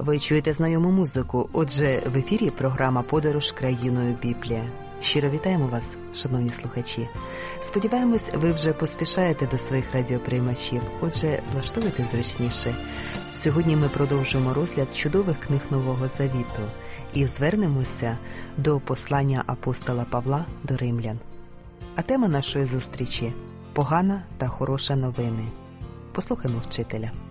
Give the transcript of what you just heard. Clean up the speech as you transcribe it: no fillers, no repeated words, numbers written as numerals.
Ви чуєте знайому музику, отже, в ефірі програма «Подорож країною Біблія». Щиро вітаємо вас, шановні слухачі. Сподіваємось, ви вже поспішаєте до своїх радіоприймачів, отже, влаштуйте зручніше. Сьогодні ми продовжуємо розгляд чудових книг Нового Завіту і звернемося до послання апостола Павла до римлян. А тема нашої зустрічі – «Погана та хороша новини». Послухаймо вчителя.